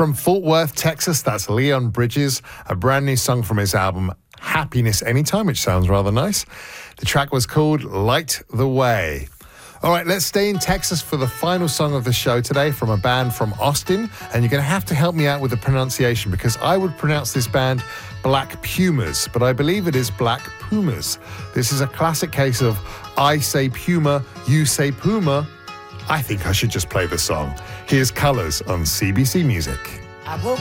From Fort Worth, Texas, that's Leon Bridges, a brand new song from his album Happiness Anytime, which sounds rather nice. The track was called Light the Way. All right, let's stay in Texas for the final song of the show today from a band from Austin. And you're going to have to help me out with the pronunciation because I would pronounce this band Black Pumas, but I believe it is Black Pumas. This is a classic case of I say Puma, you say Puma. I think I should just play the song. Here's Colors on CBC Music. I woke